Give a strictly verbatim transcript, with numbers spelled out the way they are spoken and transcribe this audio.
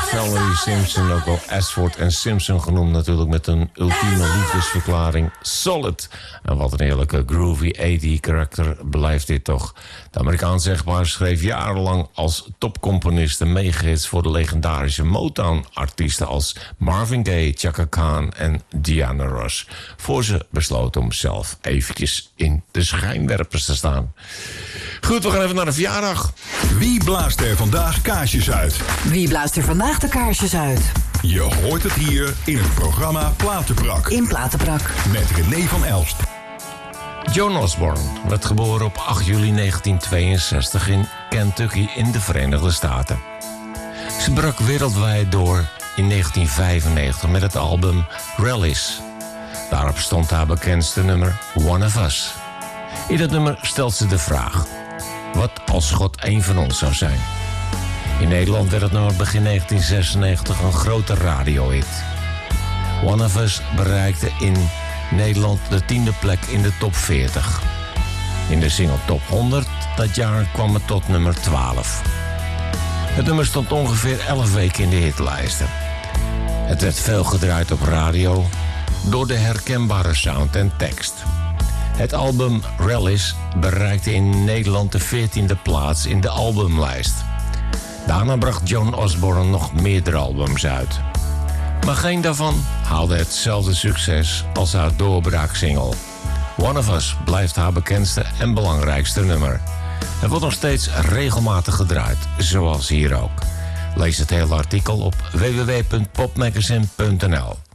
Valerie Simpson, ook wel Ashford en Simpson genoemd natuurlijk, met een ultieme liefdesverklaring Solid. En wat een heerlijke groovy tachtig karakter blijft dit toch. De Amerikaan zegbaar schreef jarenlang als topcomponist en megahits voor de legendarische Motown-artiesten als Marvin Gaye, Chaka Khan en Diana Ross. Voor ze besloot om zelf eventjes in de schijnwerpers te staan. Goed, we gaan even naar de verjaardag. Wie blaast er vandaag kaarsjes uit? Wie blaast er vandaag de kaarsjes uit? Je hoort het hier in het programma Platenprak. In Platenprak. Met René van Elst. Joan Osborne werd geboren op acht juli negentien tweeënzestig in Kentucky in de Verenigde Staten. Ze brak wereldwijd door in negentien vijfennegentig met het album Rallies. Daarop stond haar bekendste nummer One of Us. In dat nummer stelt ze de vraag: wat als God één van ons zou zijn? In Nederland werd het nummer begin negentien zesennegentig een grote radiohit. One of Us bereikte in Nederland de tiende plek in de top veertig. In de single top honderd dat jaar kwam het tot nummer twaalf. Het nummer stond ongeveer elf weken in de hitlijsten. Het werd veel gedraaid op radio door de herkenbare sound en tekst. Het album Rallies bereikte in Nederland de veertiende plaats in de albumlijst. Daarna bracht Joan Osborne nog meerdere albums uit. Maar geen daarvan haalde hetzelfde succes als haar doorbraaksingle. One of Us blijft haar bekendste en belangrijkste nummer. Het wordt nog steeds regelmatig gedraaid, zoals hier ook. Lees het hele artikel op w w w punt popmagazine punt n l.